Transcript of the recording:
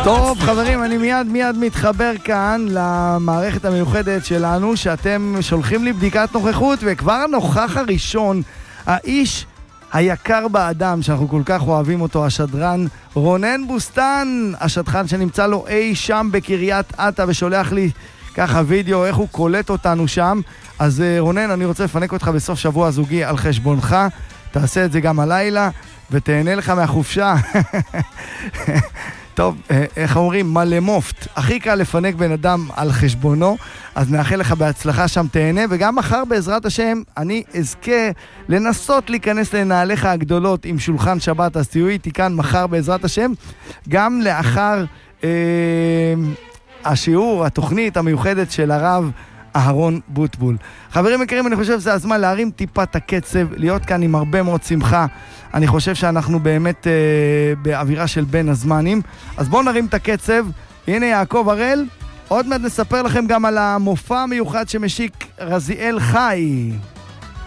טוב חברים, אני מיד מתחבר כאן למערכת המיוחדת שלנו, שאתם שולחים לי בדיקת נוכחות, וכבר הנוכח הראשון, האיש היקר באדם שאנחנו כל כך אוהבים אותו, השדרן רונן בוסטן, השדכן שנמצא לו אי שם בקריית אתא ושולח לי ככה וידאו איך הוא קולט אותנו שם. אז רונן, אני רוצה לפנק אותך בסוף שבוע זוגי על חשבונך, תעשה את זה גם הלילה ותהנה לך מהחופשה. טוב, איך אומרים? מלא מופת. הכי קל לפנק בן אדם על חשבונו, אז נאחל לך בהצלחה שם, תהנה, וגם מחר בעזרת השם אני אזכה לנסות להיכנס לנעליך הגדולות עם שולחן שבת, אז תהיו איתי כאן מחר בעזרת השם, גם לאחר השיעור, התוכנית המיוחדת של הרב אהרון בוטבול. חברים יקרים, אני חושב שזה הזמן להרים טיפה את הקצב, להיות כאן עם הרבה מאוד שמחה. אני חושב שאנחנו באמת באווירה של בין הזמנים, אז בואו נרים את הקצב. הנה יעקב הראל, עוד מעט נספר לכם גם על המופע המיוחד שמשיק רזיאל חי.